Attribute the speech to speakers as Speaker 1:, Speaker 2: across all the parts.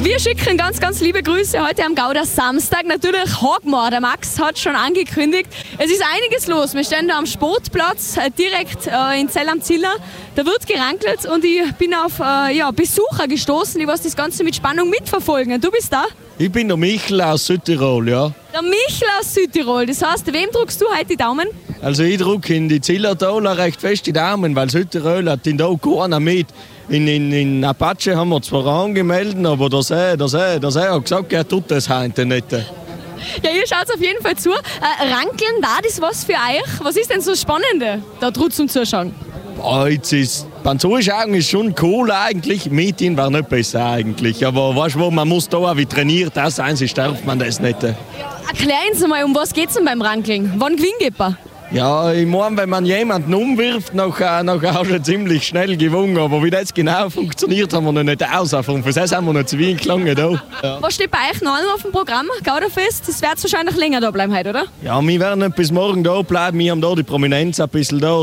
Speaker 1: Wir schicken ganz, ganz liebe Grüße heute am Gauder Samstag. Natürlich Hagmar, der Max hat schon angekündigt. Es ist einiges los. Wir stehen da am Sportplatz, direkt in Zell am Ziller. Da wird gerankelt und ich bin auf Besucher gestoßen. Ich will das Ganze mit Spannung mitverfolgen. Du bist da?
Speaker 2: Ich bin der Michel aus Südtirol, ja.
Speaker 1: Der Michel aus Südtirol. Das heißt, wem drückst du heute die Daumen?
Speaker 2: Also ich drücke in die Zillertaler recht fest die Daumen, weil Südtirol hat in da keiner mit. In Apache haben wir zwar angemeldet, aber der See hat gesagt, er tut das heute nicht.
Speaker 1: Ja, ihr schaut auf jeden Fall zu. Rankeln, war das was für euch? Was ist denn so Spannende da drüben zum Zuschauen?
Speaker 2: Jetzt ist, beim Zuschauen ist schon cool eigentlich, mit ihnen war nicht besser eigentlich. Aber weißt du, man muss da auch wie trainiert sein, sonst darf man das nicht.
Speaker 1: Erklär uns mal, um was geht es denn beim Rankeln? Wann gewinnt man?
Speaker 2: Ja, ich meine, wenn man jemanden umwirft, nachher hast du ziemlich schnell gewonnen. Aber wie das genau funktioniert, haben wir noch nicht aus. Für das haben wir noch zu wenig gelangen da. Ja.
Speaker 1: Was steht bei euch noch auf dem Programm, Gauderfest? Das wird wahrscheinlich länger da bleiben heute, oder?
Speaker 2: Ja, wir werden nicht bis morgen da bleiben. Wir haben da die Prominenz ein bisschen da.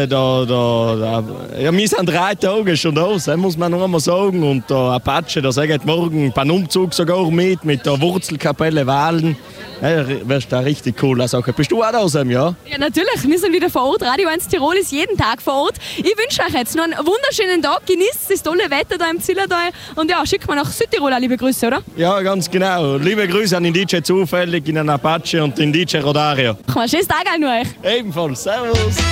Speaker 2: Ja, wir sind 3 Tage schon da, das muss man noch einmal sagen. Und der Apache, der sagt morgen beim Umzug sogar mit der Wurzelkapelle Wahlen. Ja, das ist eine richtig coole Sache. Bist du auch da, Sam, ja?
Speaker 1: Ja, natürlich. Wir sind wieder vor Ort. Radio 1 Tirol ist jeden Tag vor Ort. Ich wünsche euch jetzt noch einen wunderschönen Tag. Genießt das tolle Wetter da im Zillertal. Und ja, schickt mir nach Südtirol liebe Grüße, oder?
Speaker 2: Ja, ganz genau. Liebe Grüße an den DJ Zufällig, in den Apache und den DJ Rodario.
Speaker 1: Schönes Tag an euch.
Speaker 2: Ebenfalls. Servus.